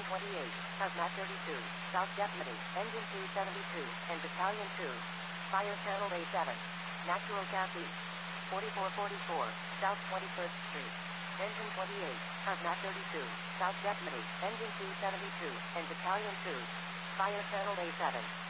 28, Hazmat 32, South Deputy, Engine 272, and Battalion 2. Fire Channel A7. Natural Gas East. 4444, South 21st Street. Engine 28, Hazmat 32, South Deputy, Engine 272, and Battalion 2. Fire Channel A7.